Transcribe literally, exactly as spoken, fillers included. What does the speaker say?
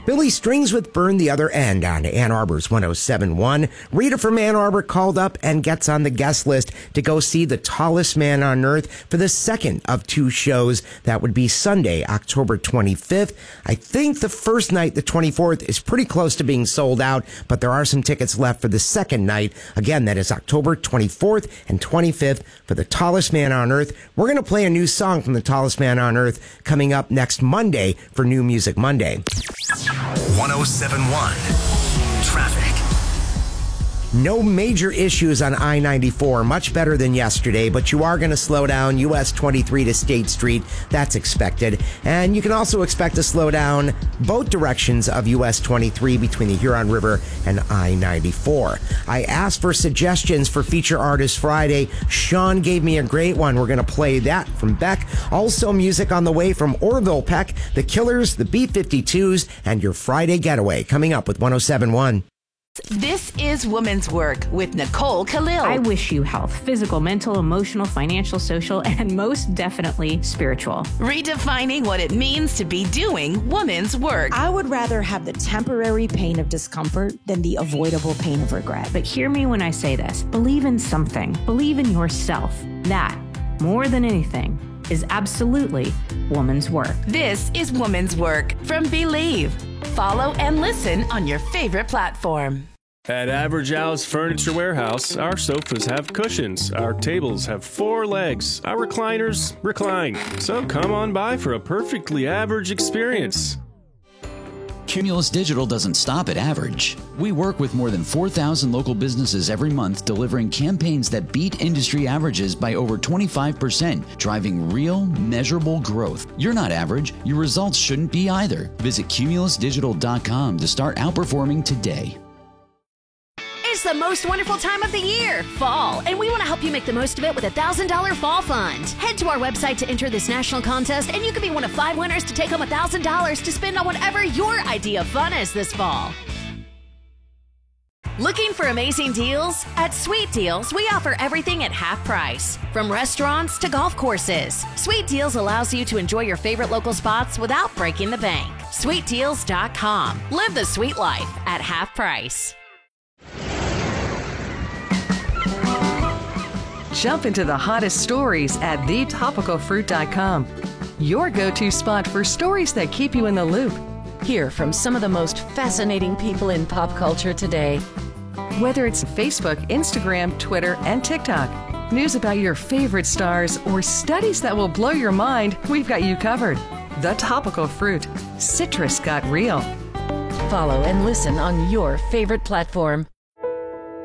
Billy Strings with Burn the Other End on Ann Arbor's one oh seven point one. Rita from Ann Arbor called up and gets on the guest list to go see The Tallest Man on Earth for the second of two shows. That would be Sunday, October twenty-fifth. I think the first night, the twenty-fourth, is pretty close to being sold out, but there are some tickets left for the second night. Again, that is October twenty-fourth and twenty-fifth for The Tallest Man on Earth. We're going to play a new song from The Tallest Man on Earth coming up next Monday for New Music Monday. one oh seven point one Traffic. No major issues on I ninety-four, much better than yesterday, but you are going to slow down U S twenty-three to State Street. That's expected. And you can also expect to slow down both directions of U S twenty-three between the Huron River and I ninety-four. I asked for suggestions for Feature Artist Friday. Sean gave me a great one. We're going to play that from Beck. Also music on the way from Orville Peck, The Killers, the B fifty-twos, and your Friday Getaway coming up with one oh seven point one. This is Woman's Work with Nicole Khalil. I wish you health, physical, mental, emotional, financial, social, and most definitely spiritual. Redefining what it means to be doing woman's work. I would rather have the temporary pain of discomfort than the avoidable pain of regret. But hear me when I say this. Believe in something. Believe in yourself. That, more than anything, is absolutely woman's work. This is Woman's Work from Believe. Follow and listen on your favorite platform. At Average Al's Furniture Warehouse, our sofas have cushions, our tables have four legs, our recliners recline. So come on by for a perfectly average experience. Cumulus Digital doesn't stop at average. We work with more than four thousand local businesses every month, delivering campaigns that beat industry averages by over twenty-five percent, driving real, measurable growth. You're not average. Your results shouldn't be either. Visit cumulus digital dot com to start outperforming today. It's the most wonderful time of the year, fall, and we want to help you make the most of it with a one thousand dollars fall fund. Head to our website to enter this national contest, and you could be one of five winners to take home one thousand dollars to spend on whatever your idea of fun is this fall. Looking for amazing deals? At Sweet Deals, we offer everything at half price, from restaurants to golf courses. Sweet Deals allows you to enjoy your favorite local spots without breaking the bank. sweet deals dot com. Live the sweet life at half price. Jump into the hottest stories at the topical fruit dot com. Your go-to spot for stories that keep you in the loop. Hear from some of the most fascinating people in pop culture today. Whether it's Facebook, Instagram, Twitter, and TikTok, news about your favorite stars, or studies that will blow your mind, we've got you covered. The Topical Fruit. Citrus got real. Follow and listen on your favorite platform.